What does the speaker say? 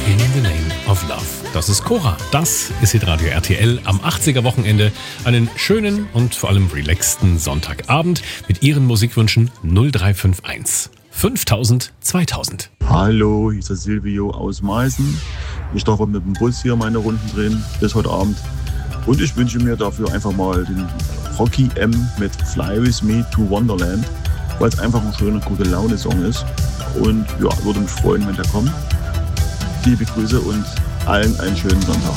In the Name of Love. Das ist Cora. Das ist Hitradio RTL am 80er-Wochenende. Einen schönen und vor allem relaxten Sonntagabend mit Ihren Musikwünschen 0351 5000 2000. Hallo, hier ist der Silvio aus Meißen. Ich darf mit dem Bus hier meine Runden drehen bis heute Abend. Und ich wünsche mir dafür einfach mal den Rocky M mit Fly With Me to Wonderland, weil es einfach ein schöner, gute Laune-Song ist. Und ja, würde mich freuen, wenn der kommt. Liebe Grüße und allen einen schönen Sonntag.